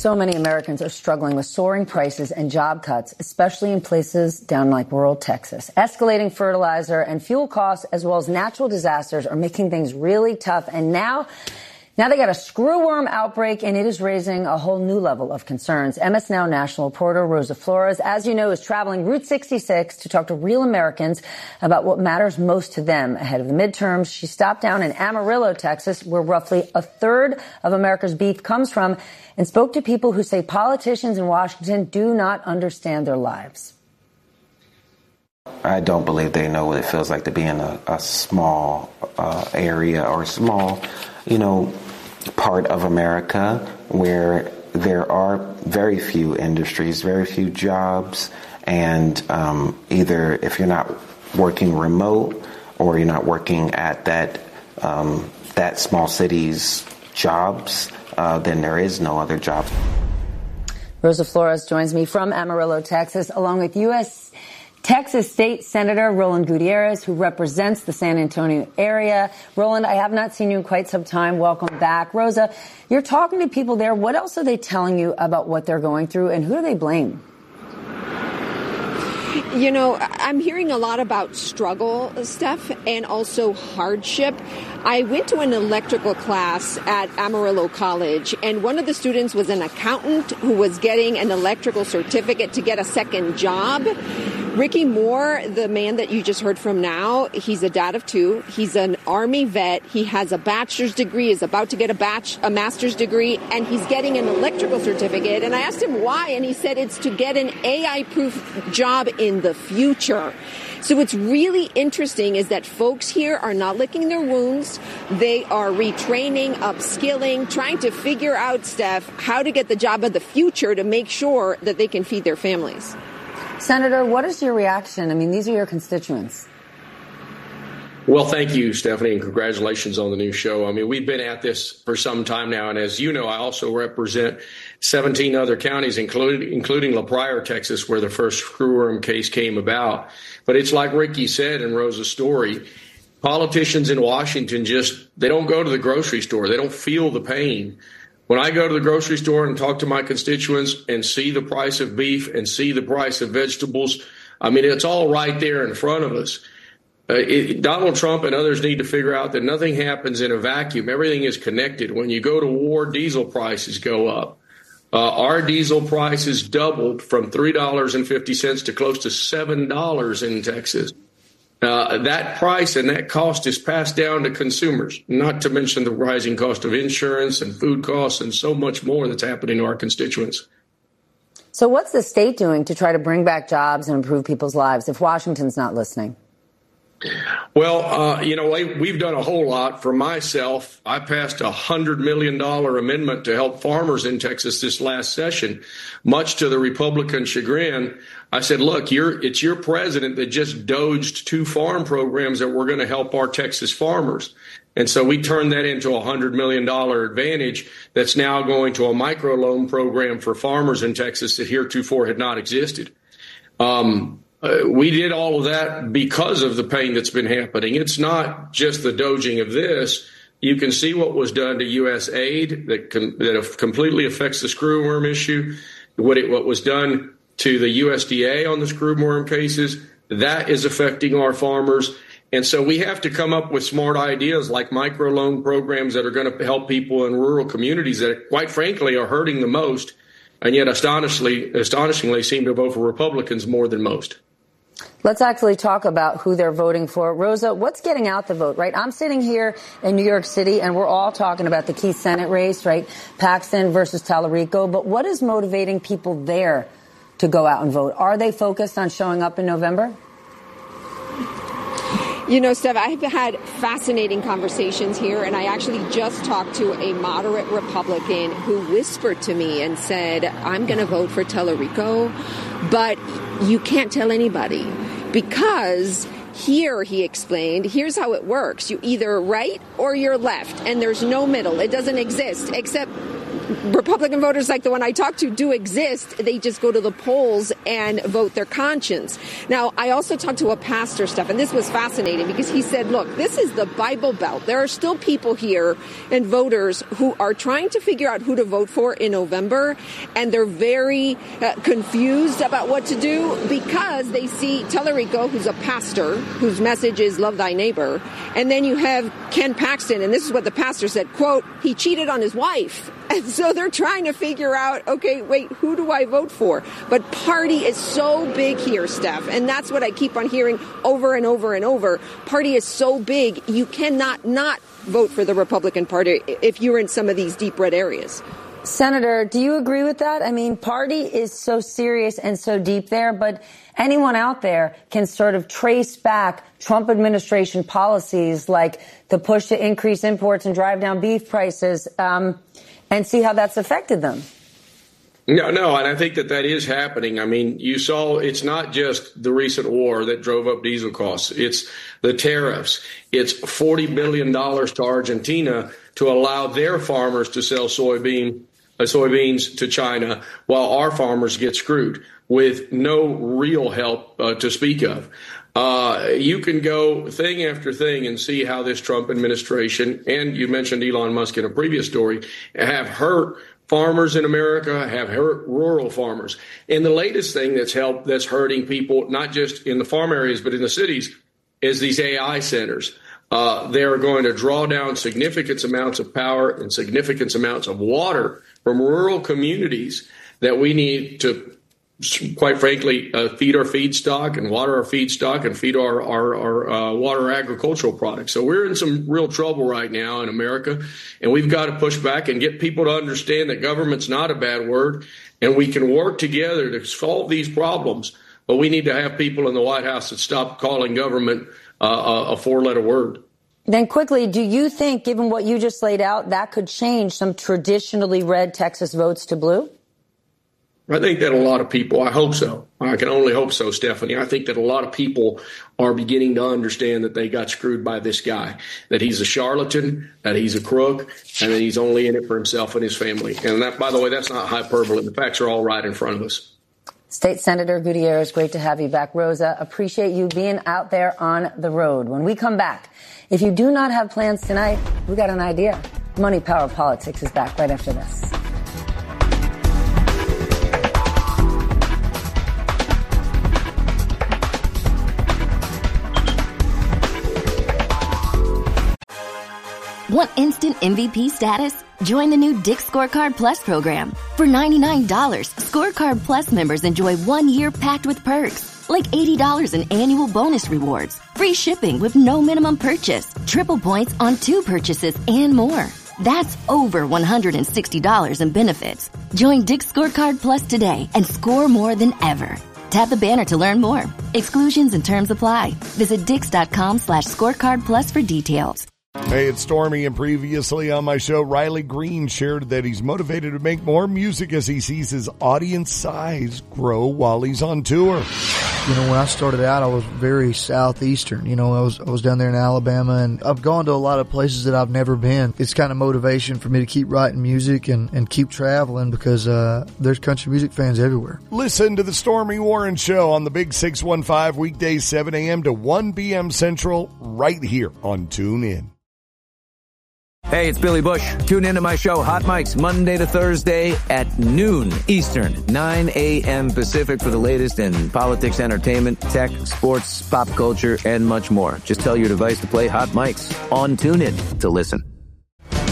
So many Americans are struggling with soaring prices and job cuts, especially in places down like rural Texas. Escalating fertilizer and fuel costs, as well as natural disasters, are making things really tough. And now they got a screwworm outbreak, and it is raising a whole new level of concerns. MS Now national reporter Rosa Flores, as you know, is traveling Route 66 to talk to real Americans about what matters most to them ahead of the midterms. She stopped down in Amarillo, Texas, where roughly a third of America's beef comes from, and spoke to people who say politicians in Washington do not understand their lives. I don't believe they know what it feels like to be in a small area or small, part of America where there are very few industries, very few jobs, and either if you're not working remote or you're not working at that small city's jobs, then there is no other job. Rosa Flores joins me from Amarillo, Texas, along with Texas State Senator Roland Gutierrez, who represents the San Antonio area. Roland, I have not seen you in quite some time. Welcome back. Rosa, you're talking to people there. What else are they telling you about what they're going through, and who do they blame? I'm hearing a lot about struggle, Steph, and also hardship. I went to an electrical class at Amarillo College, and one of the students was an accountant who was getting an electrical certificate to get a second job. Ricky Moore, the man that you just heard from now, he's a dad of two. He's an Army vet. He has a bachelor's degree, is about to get a master's degree, and he's getting an electrical certificate. And I asked him why, and he said it's to get an AI-proof job in the future. So what's really interesting is that folks here are not licking their wounds. They are retraining, upskilling, trying to figure out, Steph, how to get the job of the future to make sure that they can feed their families. Senator, what is your reaction? I mean, these are your constituents. Well, thank you, Stephanie, and congratulations on the new show. I mean, we've been at this for some time now, and as you know, I also represent 17 other counties, including La Pryor, Texas, where the first screwworm case came about. But it's like Ricky said in Rosa's story, politicians in Washington they don't go to the grocery store. They don't feel the pain. When I go to the grocery store and talk to my constituents and see the price of beef and see the price of vegetables, I mean, it's all right there in front of us. Donald Trump and others need to figure out that nothing happens in a vacuum. Everything is connected. When you go to war, diesel prices go up. Our diesel prices doubled from $3.50 to close to $7 in Texas. That price and that cost is passed down to consumers, not to mention the rising cost of insurance and food costs and so much more that's happening to our constituents. So what's the state doing to try to bring back jobs and improve people's lives if Washington's not listening? Well, we've done a whole lot. For myself, I passed a $100 million amendment to help farmers in Texas this last session, much to the Republican chagrin. I said, look, it's your president that just doged 2 farm programs that were going to help our Texas farmers. And so we turned that into a $100 million advantage that's now going to a microloan program for farmers in Texas that heretofore had not existed. We did all of that because of the pain that's been happening. It's not just the doging of this. You can see what was done to U.S. aid that completely affects the screwworm issue, what was done to the USDA on the screwworm cases. That is affecting our farmers. And so we have to come up with smart ideas like microloan programs that are going to help people in rural communities that, quite frankly, are hurting the most, and yet astonishingly seem to vote for Republicans more than most. Let's actually talk about who they're voting for. Rosa, what's getting out the vote, right? I'm sitting here in New York City, and we're all talking about the key Senate race, right? Paxton versus Tallarico. But what is motivating people there to go out and vote? Are they focused on showing up in November? Steph, I've had fascinating conversations here, and I actually just talked to a moderate Republican who whispered to me and said, I'm going to vote for Tallarico, but you can't tell anybody because Here, he explained, here's how it works. You either right or you're left, and there's no middle. It doesn't exist, except Republican voters like the one I talked to do exist. They just go to the polls and vote their conscience. Now, I also talked to a pastor, Steph, and this was fascinating because he said, look, this is the Bible Belt. There are still people here and voters who are trying to figure out who to vote for in November, and they're very confused about what to do because they see Tellerico, who's a pastor, whose message is love thy neighbor, and then you have Ken Paxton, and this is what the pastor said, quote, he cheated on his wife. And so they're trying to figure out, okay, wait, who do I vote for? But party is so big here, Steph, and that's what I keep on hearing over and over and over. Party is so big, you cannot not vote for the Republican Party if you're in some of these deep red areas. Senator, do you agree with that? I mean, party is so serious and so deep there, but anyone out there can sort of trace back Trump administration policies like the push to increase imports and drive down beef prices, and see how that's affected them. No, and I think that is happening. I mean, you saw it's not just the recent war that drove up diesel costs. It's the tariffs. It's $40 billion to Argentina to allow their farmers to sell soybeans to China while our farmers get screwed with no real help to speak of. You can go thing after thing and see how this Trump administration, and you mentioned Elon Musk in a previous story, have hurt farmers in America, have hurt rural farmers. And the latest thing that's hurting people, not just in the farm areas, but in the cities, is these AI centers. They are going to draw down significant amounts of power and significant amounts of water from rural communities that we need to, quite frankly, feed our feedstock and water our feedstock and feed our water agricultural products. So we're in some real trouble right now in America, and we've got to push back and get people to understand that government's not a bad word, and we can work together to solve these problems. But we need to have people in the White House that stop calling government a four-letter word. Then quickly, do you think, given what you just laid out, that could change some traditionally red Texas votes to blue? I think that a lot of people, I hope so. I can only hope so, Stephanie. I think that a lot of people are beginning to understand that they got screwed by this guy, that he's a charlatan, that he's a crook, and that he's only in it for himself and his family. And that, by the way, that's not hyperbole. The facts are all right in front of us. State Senator Gutierrez, great to have you back. Rosa, appreciate you being out there on the road. When we come back, if you do not have plans tonight, we got an idea. Money, Power, Politics is back right after this. Want instant MVP status? Join the new Dick's Scorecard Plus program. For $99, Scorecard Plus members enjoy 1 year packed with perks, like $80 in annual bonus rewards, free shipping with no minimum purchase, triple points on 2 purchases, and more. That's over $160 in benefits. Join Dick's Scorecard Plus today and score more than ever. Tap the banner to learn more. Exclusions and terms apply. Visit Dix.com/scorecard plus for details. Hey, it's Stormy, and previously on my show, Riley Green shared that he's motivated to make more music as he sees his audience size grow while he's on tour. You know, when I started out, I was very southeastern. You know, I was down there in Alabama, and I've gone to a lot of places that I've never been. It's kind of motivation for me to keep writing music and keep traveling because there's country music fans everywhere. Listen to the Stormy Warren Show on the Big 615 weekdays 7 a.m. to 1 p.m. Central right here on TuneIn. Hey, it's Billy Bush. Tune in to my show, Hot Mics, Monday to Thursday at noon Eastern, 9 a.m. Pacific for the latest in politics, entertainment, tech, sports, pop culture, and much more. Just tell your device to play Hot Mics on TuneIn to listen.